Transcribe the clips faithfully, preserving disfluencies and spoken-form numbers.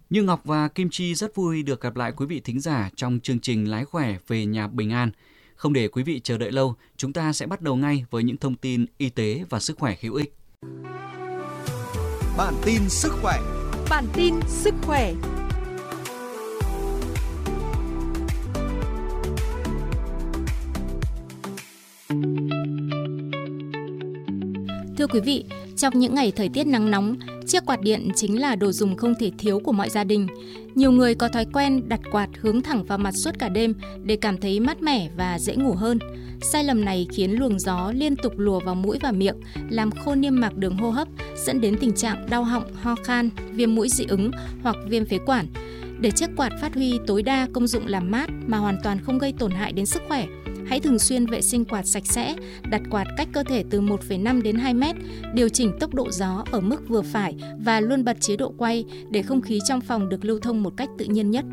Như Ngọc và Kim Chi rất vui được gặp lại quý vị thính giả trong chương trình Lái khỏe về nhà bình an. Không để quý vị chờ đợi lâu, chúng ta sẽ bắt đầu ngay với những thông tin y tế và sức khỏe hữu ích. Bản tin sức khỏe. Bản tin sức khỏe. Thưa quý vị, trong những ngày thời tiết nắng nóng, chiếc quạt điện chính là đồ dùng không thể thiếu của mọi gia đình. Nhiều người có thói quen đặt quạt hướng thẳng vào mặt suốt cả đêm để cảm thấy mát mẻ và dễ ngủ hơn. Sai lầm này khiến luồng gió liên tục lùa vào mũi và miệng, làm khô niêm mạc đường hô hấp, dẫn đến tình trạng đau họng, ho khan, viêm mũi dị ứng hoặc viêm phế quản. Để chiếc quạt phát huy tối đa công dụng làm mát mà hoàn toàn không gây tổn hại đến sức khỏe, hãy thường xuyên vệ sinh quạt sạch sẽ, đặt quạt cách cơ thể từ một phẩy năm đến hai mét, điều chỉnh tốc độ gió ở mức vừa phải và luôn bật chế độ quay để không khí trong phòng được lưu thông một cách tự nhiên nhất.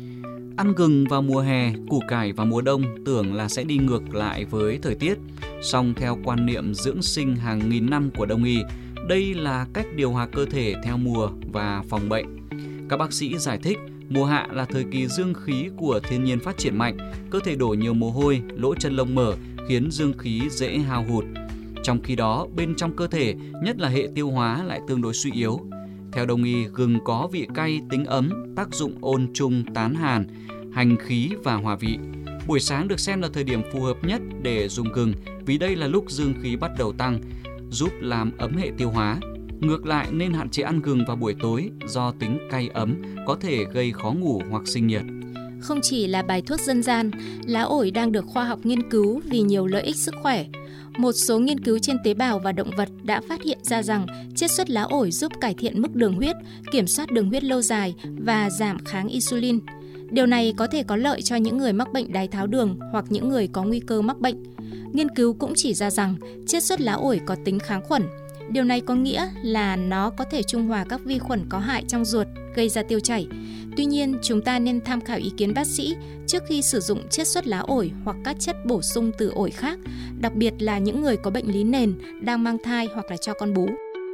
Ăn gừng vào mùa hè, củ cải vào mùa đông tưởng là sẽ đi ngược lại với thời tiết. Song theo quan niệm dưỡng sinh hàng nghìn năm của Đông y, đây là cách điều hòa cơ thể theo mùa và phòng bệnh. Các bác sĩ giải thích, mùa hạ là thời kỳ dương khí của thiên nhiên phát triển mạnh, cơ thể đổ nhiều mồ hôi, lỗ chân lông mở khiến dương khí dễ hao hụt. Trong khi đó, bên trong cơ thể, nhất là hệ tiêu hóa lại tương đối suy yếu. Theo Đông y, gừng có vị cay, tính ấm, tác dụng ôn trung, tán hàn, hành khí và hòa vị. Buổi sáng được xem là thời điểm phù hợp nhất để dùng gừng vì đây là lúc dương khí bắt đầu tăng, giúp làm ấm hệ tiêu hóa. Ngược lại nên hạn chế ăn gừng vào buổi tối do tính cay ấm có thể gây khó ngủ hoặc sinh nhiệt. Không chỉ là bài thuốc dân gian, lá ổi đang được khoa học nghiên cứu vì nhiều lợi ích sức khỏe. Một số nghiên cứu trên tế bào và động vật đã phát hiện ra rằng chiết xuất lá ổi giúp cải thiện mức đường huyết, kiểm soát đường huyết lâu dài và giảm kháng insulin. Điều này có thể có lợi cho những người mắc bệnh đái tháo đường hoặc những người có nguy cơ mắc bệnh. Nghiên cứu cũng chỉ ra rằng chiết xuất lá ổi có tính kháng khuẩn. Điều này có nghĩa là nó có thể trung hòa các vi khuẩn có hại trong ruột, gây ra tiêu chảy. Tuy nhiên, chúng ta nên tham khảo ý kiến bác sĩ trước khi sử dụng chiết xuất lá ổi hoặc các chất bổ sung từ ổi khác, đặc biệt là những người có bệnh lý nền, đang mang thai hoặc là cho con bú.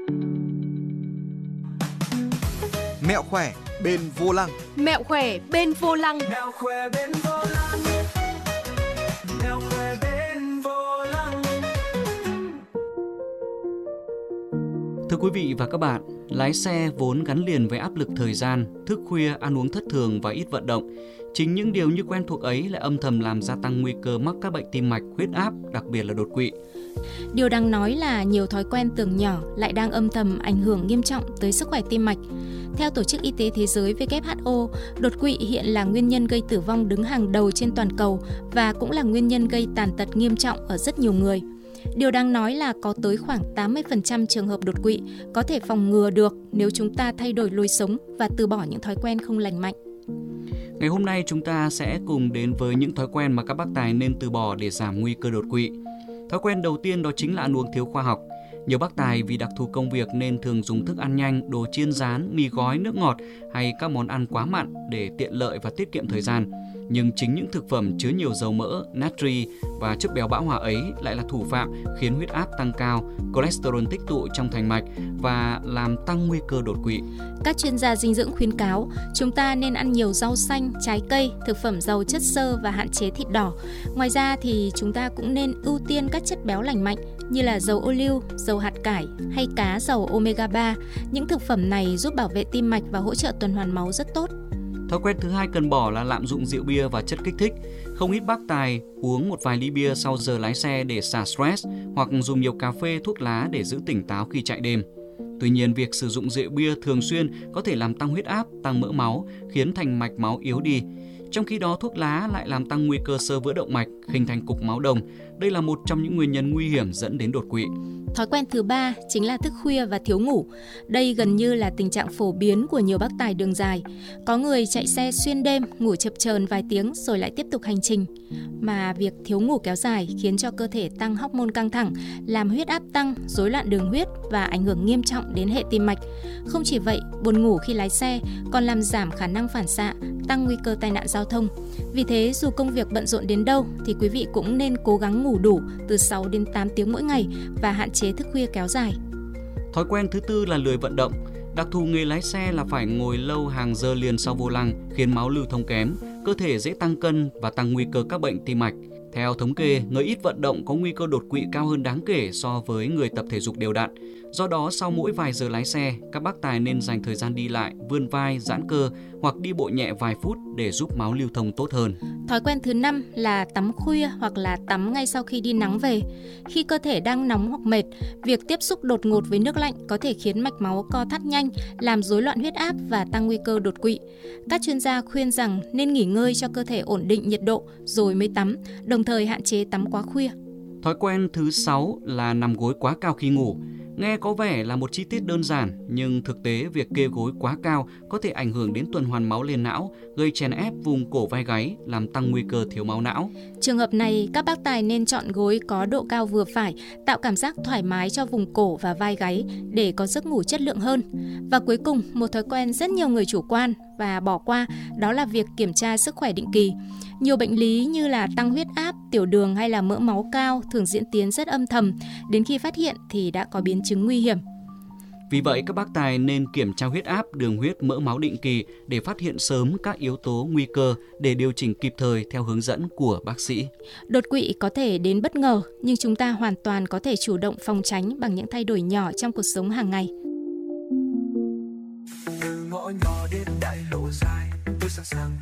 Mẹo khỏe bên vô lăng. Mẹo khỏe bên vô lăng. Mẹo khỏe bên vô lăng. Mẹo khỏe bên vô lăng. Thưa quý vị và các bạn, lái xe vốn gắn liền với áp lực thời gian, thức khuya, ăn uống thất thường và ít vận động. Chính những điều như quen thuộc ấy lại âm thầm làm gia tăng nguy cơ mắc các bệnh tim mạch, huyết áp, đặc biệt là đột quỵ. Điều đáng nói là nhiều thói quen tưởng nhỏ lại đang âm thầm ảnh hưởng nghiêm trọng tới sức khỏe tim mạch. Theo Tổ chức Y tế Thế giới W H O, đột quỵ hiện là nguyên nhân gây tử vong đứng hàng đầu trên toàn cầu và cũng là nguyên nhân gây tàn tật nghiêm trọng ở rất nhiều người. Điều đáng nói là có tới khoảng tám mươi phần trăm trường hợp đột quỵ có thể phòng ngừa được nếu chúng ta thay đổi lối sống và từ bỏ những thói quen không lành mạnh. Ngày hôm nay chúng ta sẽ cùng đến với những thói quen mà các bác tài nên từ bỏ để giảm nguy cơ đột quỵ. Thói quen đầu tiên đó chính là ăn uống thiếu khoa học. Nhiều bác tài vì đặc thù công việc nên thường dùng thức ăn nhanh, đồ chiên rán, mì gói, nước ngọt hay các món ăn quá mặn để tiện lợi và tiết kiệm thời gian. Nhưng chính những thực phẩm chứa nhiều dầu mỡ, natri và chất béo bão hòa ấy lại là thủ phạm khiến huyết áp tăng cao, cholesterol tích tụ trong thành mạch và làm tăng nguy cơ đột quỵ. Các chuyên gia dinh dưỡng khuyến cáo chúng ta nên ăn nhiều rau xanh, trái cây, thực phẩm giàu chất xơ và hạn chế thịt đỏ. Ngoài ra thì chúng ta cũng nên ưu tiên các chất béo lành mạnh như là dầu ô liu, dầu hạt cải hay cá giàu omega ba. Những thực phẩm này giúp bảo vệ tim mạch và hỗ trợ tuần hoàn máu rất tốt. Thói quen thứ hai cần bỏ là lạm dụng rượu bia và chất kích thích. Không ít bác tài uống một vài ly bia sau giờ lái xe để xả stress hoặc dùng nhiều cà phê, thuốc lá để giữ tỉnh táo khi chạy đêm. Tuy nhiên, việc sử dụng rượu bia thường xuyên có thể làm tăng huyết áp, tăng mỡ máu, khiến thành mạch máu yếu đi. Trong khi đó, thuốc lá lại làm tăng nguy cơ xơ vữa động mạch, hình thành cục máu đồng. Đây là một trong những nguyên nhân nguy hiểm dẫn đến đột quỵ. Thói quen thứ ba chính là thức khuya và thiếu ngủ. Đây gần như là tình trạng phổ biến của nhiều bác tài đường dài. Có người chạy xe xuyên đêm, ngủ chập chờn vài tiếng rồi lại tiếp tục hành trình. Mà việc thiếu ngủ kéo dài khiến cho cơ thể tăng hormone căng thẳng, làm huyết áp tăng, rối loạn đường huyết và ảnh hưởng nghiêm trọng đến hệ tim mạch. Không chỉ vậy, buồn ngủ khi lái xe còn làm giảm khả năng phản xạ, tăng nguy cơ tai nạn giao thông. Vì thế, dù công việc bận rộn đến đâu thì quý vị cũng nên cố gắng ngủ đủ từ sáu đến tám tiếng mỗi ngày và hạn chế thức khuya kéo dài. Thói quen thứ tư là lười vận động. Đặc thù nghề lái xe là phải ngồi lâu hàng giờ liền sau vô lăng khiến máu lưu thông kém, cơ thể dễ tăng cân và tăng nguy cơ các bệnh tim mạch. Theo thống kê, người ít vận động có nguy cơ đột quỵ cao hơn đáng kể so với người tập thể dục đều đặn. Do đó, sau mỗi vài giờ lái xe, các bác tài nên dành thời gian đi lại, vươn vai, giãn cơ hoặc đi bộ nhẹ vài phút để giúp máu lưu thông tốt hơn. Thói quen thứ năm là tắm khuya hoặc là tắm ngay sau khi đi nắng về. Khi cơ thể đang nóng hoặc mệt, việc tiếp xúc đột ngột với nước lạnh có thể khiến mạch máu co thắt nhanh, làm rối loạn huyết áp và tăng nguy cơ đột quỵ. Các chuyên gia khuyên rằng nên nghỉ ngơi cho cơ thể ổn định nhiệt độ rồi mới tắm, đồng thời hạn chế tắm quá khuya. Thói quen thứ sáu là nằm gối quá cao khi ngủ. Nghe có vẻ là một chi tiết đơn giản, nhưng thực tế việc kê gối quá cao có thể ảnh hưởng đến tuần hoàn máu lên não, gây chèn ép vùng cổ vai gáy, làm tăng nguy cơ thiếu máu não. Trường hợp này, các bác tài nên chọn gối có độ cao vừa phải, tạo cảm giác thoải mái cho vùng cổ và vai gáy để có giấc ngủ chất lượng hơn. Và cuối cùng, một thói quen rất nhiều người chủ quan và bỏ qua, đó là việc kiểm tra sức khỏe định kỳ. Nhiều bệnh lý như là tăng huyết áp, tiểu đường hay là mỡ máu cao thường diễn tiến rất âm thầm, đến khi phát hiện thì đã có biến chứng nguy hiểm. Vì vậy, các bác tài nên kiểm tra huyết áp, đường huyết, mỡ máu định kỳ để phát hiện sớm các yếu tố nguy cơ để điều chỉnh kịp thời theo hướng dẫn của bác sĩ. Đột quỵ có thể đến bất ngờ, nhưng chúng ta hoàn toàn có thể chủ động phòng tránh bằng những thay đổi nhỏ trong cuộc sống hàng ngày. Từ ngõ nhỏ đến đại lộ dài, tôi sẵn sàng